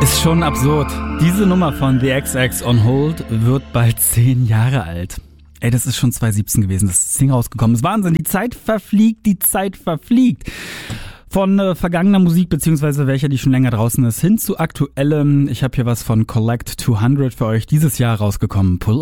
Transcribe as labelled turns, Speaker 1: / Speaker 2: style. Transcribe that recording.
Speaker 1: Ist schon absurd. Diese Nummer von The XX on Hold wird bald 10 Jahre alt. Ey, das ist schon 2017 gewesen, das ist das Ding rausgekommen. Das ist Wahnsinn, die Zeit verfliegt. Von vergangener Musik, beziehungsweise welcher, die schon länger draußen ist, hin zu aktuellem. Ich habe hier was von Collect 200 für euch dieses Jahr rausgekommen. Pull